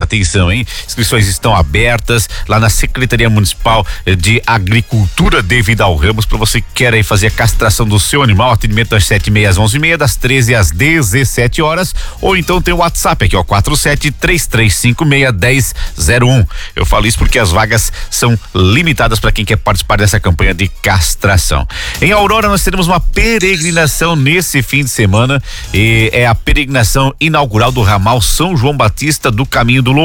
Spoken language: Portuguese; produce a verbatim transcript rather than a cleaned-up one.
Atenção, hein? Inscrições estão abertas lá na Secretaria Municipal de Agricultura de Vidal Ramos, para você que quer aí fazer a castração do seu animal. Atendimento das sete e meia às onze e meia, das treze às dezessete horas, ou então tem o WhatsApp aqui, ó, quatro sete três três cinco seis um zero zero um. Eu falo isso porque as vagas são limitadas para quem quer participar dessa campanha de castração. Em Aurora nós teremos uma peregrinação nesse fim de semana, e é a peregrinação inaugural do ramal São João Batista do Caminho do